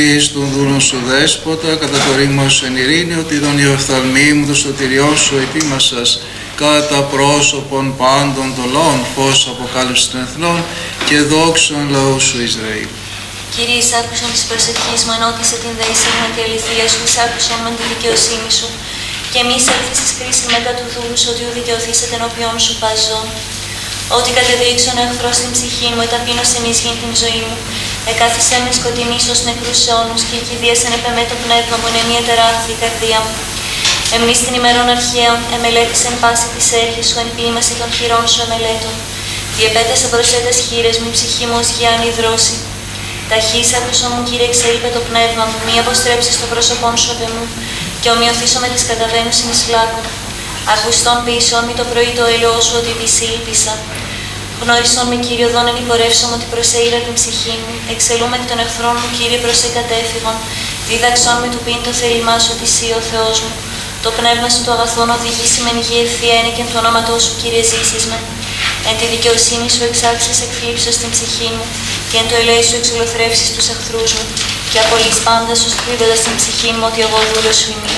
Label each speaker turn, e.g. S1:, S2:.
S1: εις τον δούλον σου δέσποτα, κατά το ρήγμα σου εν ειρήνη, ότι τον ιοφθαλμή μου το σωτηριό σου επίμασας, κατά πρόσωπον πάντων τολών, φως αποκάλυψης των εθνών και δόξων λαού σου Ισραήλ.
S2: Κύριε, εισάκουσον της προσευχής μου, ενώτισε την δεησίγμα και αληθεία σου, εισάκουσον με τη δικαιοσύνη σου. Και εμείς έλθεις της κρίσης μετά του δούλου σου, ότι ο δικαιωθήσετε ενώπιον σου παζών. Ότι κατεδείξον ο εχθρός στην ψυχή μου, εταπείνωσεν εις γην την ζωή μου. Εκάθισε με σκοτεινής ως νεκρούς αιώνους και εκηδίασεν επ' εμέ το πνεύμα μου, εν μία τεράχθη η καρδία μου. Εμνείς την ημερών αρχαίων, εμελέτησεν πάση της έργης σου, εν ποίημαση των χειρών σου εμελέτων. Διεπέτασε προσέτας χείρες μου, η ψυχή μου ως γιάννη δρόση. Ταχύς άκουσα μου, Κύριε, εξέλιπε το πνεύμα μου, μη αποστρέψεις το πρόσωπόν σου απ' εμού, και ομοιωθήσω με τις καταβαίνουσιν εις λάκκον. Ακουστών ποιησόν μη το πρωί το έλεος σου, ότι δυσί ήλπισα. Γνώρισον με, Κύριε, οδόν εν υπορεύσομαι ότι προσέειρα την ψυχή μου. Εξελούμε εκ των εχθρών μου, Κύριε, προς εκατέφυγον. Δίδαξον με του πίν το θέλημά σου, ότι εσύ ο Θεός μου. Το πνεύμα σου το αγαθόν οδηγήσει μεν γη ευθεία είναι και εν το όνοματό σου, Κύριε, ζήσεις με. Εν τη δικαιοσύνη σου εξάξεις εκθλίψεως στην ψυχή μου, και εν το ελέη σου εξολοθρεύσεις τους εχθρούς μου, και απολύς πάντα σου κρύβοντας την ψυχή μου ότι εγώ δούλος σου είμαι.